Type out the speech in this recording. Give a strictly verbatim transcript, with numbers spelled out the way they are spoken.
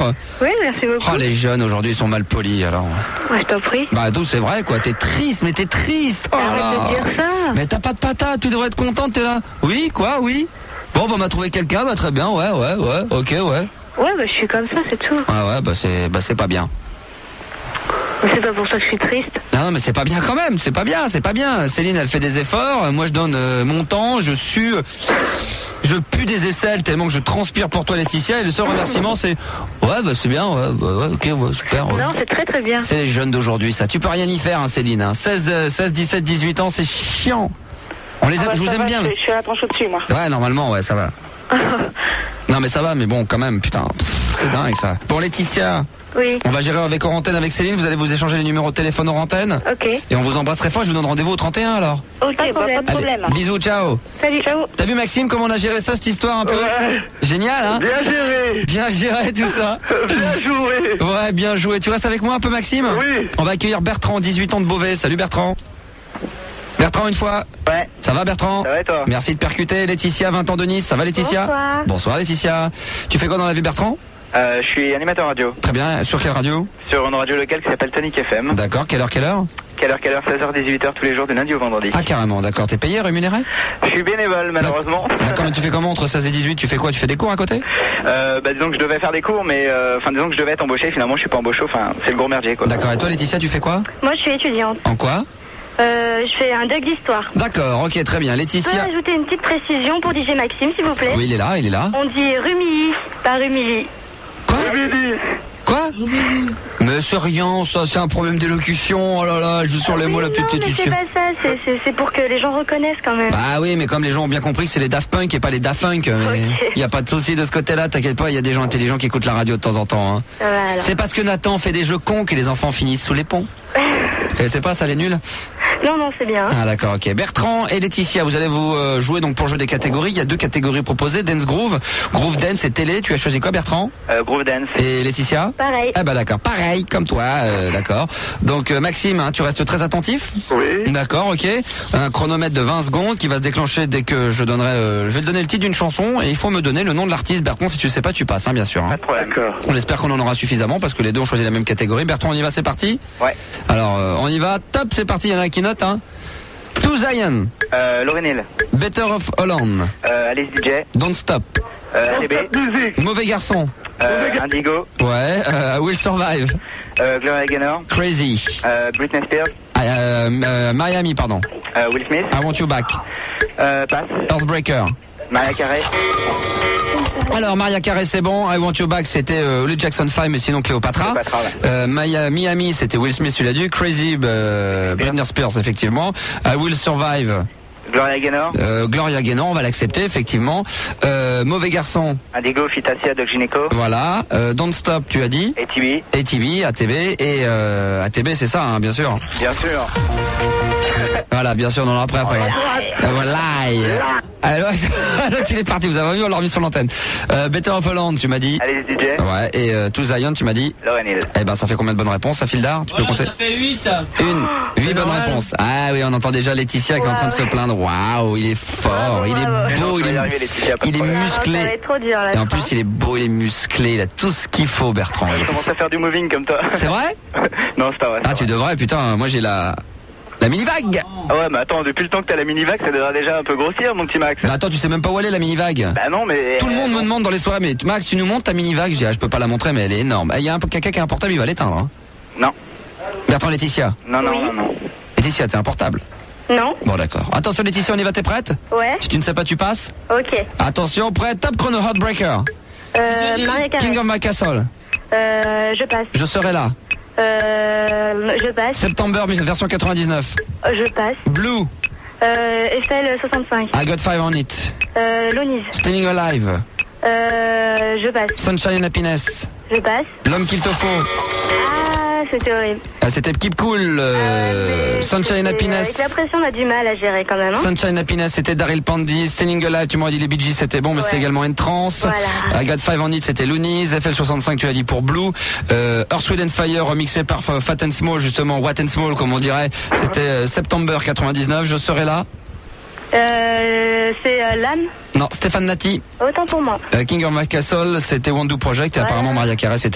Oui, merci beaucoup. Oh, les jeunes aujourd'hui sont mal polis alors. Ouais, je t'en prie. Bah tout c'est vrai quoi, t'es triste, mais t'es triste. Oh là là. Arrête de dire ça. Mais t'as pas de patate, tu devrais être contente, t'es là. Oui, quoi, oui. Bon, bah on m'a trouvé quelqu'un, bah très bien, ouais, ouais, ouais, ok, ouais. Ouais, bah je suis comme ça, c'est tout. Ouais, ouais, bah c'est, bah c'est pas bien. C'est pas pour ça que je suis triste. Non, non, mais c'est pas bien quand même, c'est pas bien, c'est pas bien. Céline, elle fait des efforts, moi je donne euh, mon temps, je sue, je pue des aisselles tellement que je transpire pour toi Laetitia, et le seul remerciement c'est ouais, bah c'est bien, ouais, bah, ouais, ok, ouais, super. Ouais. Non, c'est très très bien. C'est les jeunes d'aujourd'hui, ça, tu peux rien y faire, hein, Céline. Hein. seize, dix-sept, dix-huit ans, c'est chiant. On les aime, Ah bah, je vous ça aime va, bien. Je, je suis à la tranche au-dessus, moi. Ouais, normalement, ouais, ça va. Non, mais ça va, mais bon, quand même, putain, pff, c'est dingue ça. Bon, Laetitia. Oui. On va gérer avec hors antenne avec Céline, vous allez vous échanger les numéros de téléphone hors antenne. Ok. Et on vous embrasse très fort, je vous donne rendez-vous au trente et un alors. Ok, pas de problème. Bah, pas de problème. Allez, bisous, ciao. Salut, ciao. T'as vu Maxime comment on a géré ça, cette histoire un peu? Ouais. Génial, hein? Bien géré. Bien géré tout ça. Bien joué. Ouais, bien joué. Tu restes avec moi un peu Maxime? Oui. On va accueillir Bertrand, dix-huit ans de Beauvais. Salut Bertrand. Bertrand une fois. Ouais. Ça va Bertrand? Ça va et toi? Merci de percuter. Laetitia, vingt ans de Nice. Ça va Laetitia? Bonsoir. Bonsoir Laetitia. Tu fais quoi dans la vie Bertrand? Euh, je suis animateur radio. Très bien. Sur quelle radio? Sur une radio locale qui s'appelle Tonic F M. D'accord. Quelle heure, quelle heure? Quelle heure, quelle heure? seize heures, dix-huit heures tous les jours de lundi au vendredi. Ah carrément, d'accord. T'es payé, rémunéré? Je suis bénévole malheureusement. D'accord, mais tu fais comment entre seize et dix-huit? Tu fais quoi? Tu fais des cours à côté? Euh, bah disons que je devais faire des cours, mais euh, enfin disons que je devais être embauché. Finalement, je suis pas embauché. Enfin, c'est le gros merdier quoi. D'accord. Et toi Laetitia, tu fais quoi? Moi, je suis étudiante. En quoi? Euh, je fais un doc d'histoire. D'accord, ok, très bien. Je peux Laetitia. ajouter une petite précision pour D J Maxime, s'il vous plaît? Oui, il est là, il est là. On dit Rumilly, pas Rumilly. Quoi? Quoi? Mais c'est rien, ça, c'est un problème d'élocution. Oh là là, elle joue sur les Oui, mots, la petite non, mais c'est Laetitia. pas ça, c'est- c'est c'est pour que les gens reconnaissent quand même. Bah oui, mais comme les gens ont bien compris que c'est les Daft Punk et pas les Daft Funk, il Ok. y a pas de souci de ce côté-là, t'inquiète pas, il y a des gens intelligents qui écoutent la radio de temps en temps. Hein. Voilà. C'est parce que Nathan fait des jeux cons que les enfants finissent sous les ponts. Et c'est pas ça les nuls? Non, non, c'est bien. Ah d'accord, ok. Bertrand et Laetitia, vous allez vous euh, jouer donc pour jouer des catégories. Il y a deux catégories proposées, Dance Groove, Groove Dance et Télé. Tu as choisi quoi Bertrand? Euh, Groove Dance. Et Laetitia? Pareil. Ah bah d'accord, pareil comme toi, euh, d'accord. Donc euh, Maxime, hein, tu restes très attentif? Oui. D'accord, ok. Un chronomètre de vingt secondes qui va se déclencher dès que je donnerai. Euh, je vais te donner le titre d'une chanson et il faut me donner le nom de l'artiste. Bertrand, si tu sais pas, tu passes, hein, bien sûr. Hein. Pas de problème. D'accord. On espère qu'on en aura suffisamment parce que les deux ont choisi la même catégorie. Bertrand, on y va, c'est parti? Ouais. Alors, euh, on y va. Top, c'est parti. Il y en a qui notent. Hein. To Zion, Euh, Lauryn Hill. Better of Holland, Euh, Alice D J. Don't Stop, Euh, R B. Mauvais Garçon, Euh, Indigo. ouais, euh, I Will Survive, Euh, Gloria Gaynor. Crazy, Euh, Britney Spears. euh, euh, Miami, pardon, Euh, Will Smith. I Want You Back, Euh, Pass. Earthbreaker. Mariah Carey. Alors Maria Carey c'est bon, I Want You Back c'était euh, le Jackson five mais sinon Cléopatra. Cléopatra, ouais. Euh, Maya- Miami c'était Will Smith, tu l'as dit. Crazy, euh, Britney Spears effectivement. I Will Survive, Gloria Gaynor. euh, Gloria Gaynor, on va l'accepter effectivement. Euh, Mauvais Garçon, Indigo, Fitasia, Doc Gineco. voilà. Euh, Don't Stop tu as dit. A T B. A T B, A T B et euh, A T B c'est ça hein, bien sûr. Bien sûr. Voilà bien sûr, non après après. Euh, voilà. Alors, l'autre il est parti, vous avez vu, on l'a remis sur l'antenne. Euh, Better of Holland tu m'as dit. Alice D J. Ouais, et euh, To Zion tu m'as dit. Lauryn Hill. Eh ben ça fait combien de bonnes réponses, ça file d'art? Tu peux compter? Ça fait huit. Une, huit bonnes normal. réponses. Ah oui, on entend déjà Laetitia qui est en train de se plaindre. Waouh, il est fort, il est beau, Tu il vas y est, arriver, Laetitia, pas de il est problème. Ah, ça va musclé. être trop dur là. Et en je plus crois. il est beau, il est musclé, il a tout ce qu'il faut Bertrand. Je commence à faire du moving comme toi. C'est vrai? Non, c'est pas vrai. c'est Ah pas tu vrai. devrais, putain, moi j'ai la... La mini-vague. Ah ouais, mais attends, depuis le temps que t'as la mini-vague, ça devrait déjà un peu grossir, mon petit Max. Bah attends, tu sais même pas où elle est la mini-vague. Bah non, mais... Tout le monde me demande dans les soirées, mais Max tu nous montres ta mini-vague? Je dis ah, je peux pas la montrer mais elle est énorme. Il y a un quelqu'un qui a un portable, il va l'éteindre. Hein. Non. Bertrand, Laetitia. Non, non, Oui. non, non. Laetitia, t'es un portable. Non. Bon d'accord. Attention Laetitia, on y va, t'es prête? Ouais. Si tu ne sais pas, tu passes. Ok. Attention, prêt, top chrono, Heartbreaker. Euh, Maria Carey. King of My Castle. Euh, je passe. Je serai là. Euh, je passe. September, version quatre-vingt-dix-neuf. Euh, Je passe. Blue. Euh, Estelle soixante-cinq. I Got Five on It. Euh, Lonise. Staying Alive. Euh, je passe. Sunshine and Happiness. Je passe. L'homme qu'il te faut. Ah, c'était horrible. Ah, c'était Keep Cool. euh, Euh, mais Sunshine and c'était- Happiness. Avec la pression, on a du mal à gérer quand même. Hein. Sunshine and Happiness, c'était Daryl Pandy. Staying Alive, tu m'aurais dit les Bee Gees, c'était bon, mais Ouais. c'était également une trance. Voilà. I Got Five on It, c'était Loonies. F L soixante-cinq, tu as dit pour Blue. Euh, Earth, Wind and Fire, remixé par Fat and Small, justement, What and Small, comme on dirait. C'était euh, September quatre-vingt-dix-neuf. Je serai là. Euh, c'est euh, l'âme. Non, Stéphane Nati. Autant pour moi. Euh, King of My Castle, c'était Wandu Project et Voilà. apparemment Maria Carey, c'était